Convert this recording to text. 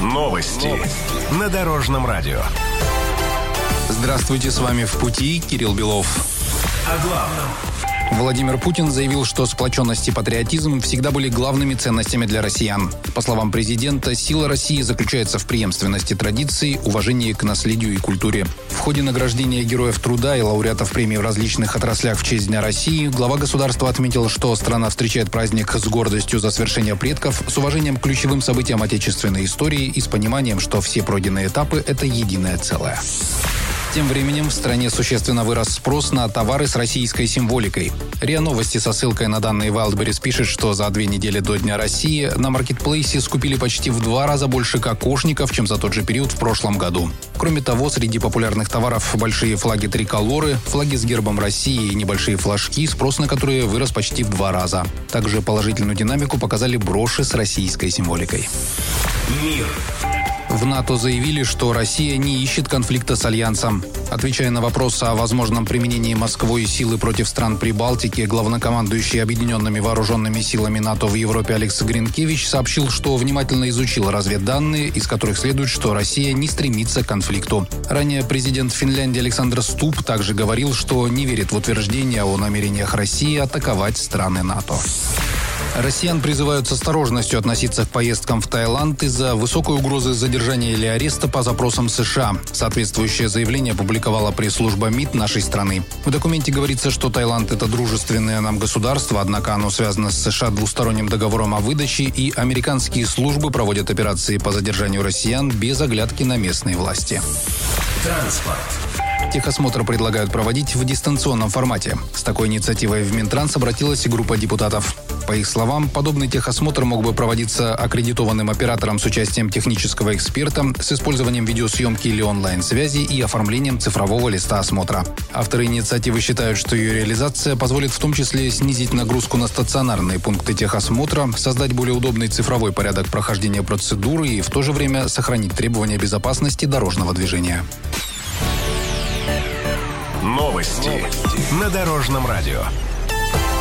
Новости на Дорожном радио. Здравствуйте, с вами «В пути» Кирилл Белов. О главном. Владимир Путин заявил, что сплоченность и патриотизм всегда были главными ценностями для россиян. По словам президента, сила России заключается в преемственности традиций, уважении к наследию и культуре. В ходе награждения Героев Труда и лауреатов премий в различных отраслях в честь Дня России глава государства отметил, что страна встречает праздник с гордостью за свершение предков, с уважением к ключевым событиям отечественной истории и с пониманием, что все пройденные этапы – это единое целое. Тем временем в стране существенно вырос спрос на товары с российской символикой. РИА Новости со ссылкой на данные Wildberries пишет, что за 2 недели до Дня России на маркетплейсе скупили почти в 2 раза больше кокошников, чем за тот же период в прошлом году. Кроме того, среди популярных товаров большие флаги-триколоры, флаги с гербом России и небольшие флажки, спрос на которые вырос почти в 2 раза. Также положительную динамику показали броши с российской символикой. Мир. В НАТО заявили, что Россия не ищет конфликта с Альянсом. Отвечая на вопрос о возможном применении Москвой силы против стран Прибалтики, главнокомандующий Объединенными вооруженными силами НАТО в Европе Алекс Гринкевич сообщил, что внимательно изучил разведданные, из которых следует, что Россия не стремится к конфликту. Ранее президент Финляндии Александр Стуб также говорил, что не верит в утверждения о намерениях России атаковать страны НАТО. Россиян призывают с осторожностью относиться к поездкам в Таиланд из-за высокой угрозы задержания или ареста по запросам США. Соответствующее заявление опубликовала пресс-служба МИД нашей страны. В документе говорится, что Таиланд – это дружественное нам государство, однако оно связано с США двусторонним договором о выдаче, и американские службы проводят операции по задержанию россиян без оглядки на местные власти. Транспорт. Техосмотр предлагают проводить в дистанционном формате. С такой инициативой в Минтранс обратилась и группа депутатов. По их словам, подобный техосмотр мог бы проводиться аккредитованным оператором с участием технического эксперта, с использованием видеосъемки или онлайн-связи и оформлением цифрового листа осмотра. Авторы инициативы считают, что ее реализация позволит в том числе снизить нагрузку на стационарные пункты техосмотра, создать более удобный цифровой порядок прохождения процедуры и в то же время сохранить требования безопасности дорожного движения. Новости на Дорожном радио.